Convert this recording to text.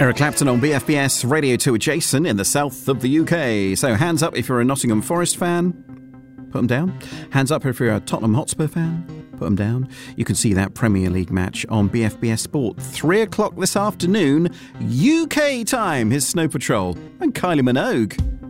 Eric Clapton on BFBS Radio 2 with Jason in the south of the UK. So hands up if you're a Nottingham Forest fan, put them down. Hands up if you're a Tottenham Hotspur fan, put them down. You can see that Premier League match on BFBS Sport. 3 o'clock this afternoon, UK time. Here's Snow Patrol and Kylie Minogue.